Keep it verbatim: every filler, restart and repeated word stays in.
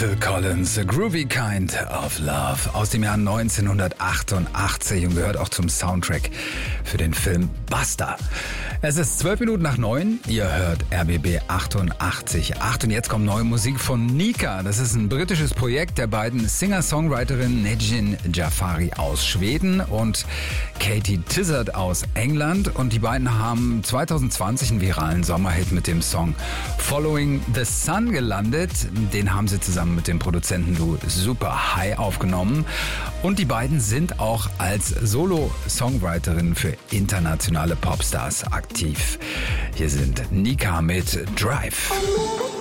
Phil Collins, A Groovy Kind of Love aus dem Jahr neunzehnhundertachtundachtzig und gehört auch zum Soundtrack für den Film Buster. Es ist zwölf Minuten nach neun, ihr hört R B B achtundachtzig Komma acht und jetzt kommt neue Musik von Nika. Das ist ein britisches Projekt der beiden Singer-Songwriterinnen Negin Jafari aus Schweden und Katie Tizard aus England, und die beiden haben zwanzig zwanzig einen viralen Sommerhit mit dem Song Following the Sun gelandet. Den haben sie zusammen mit dem Produzentenduo Super High aufgenommen, und die beiden sind auch als Solo-Songwriterinnen für internationale Popstars aktiv. Hier sind Nika mit Drive.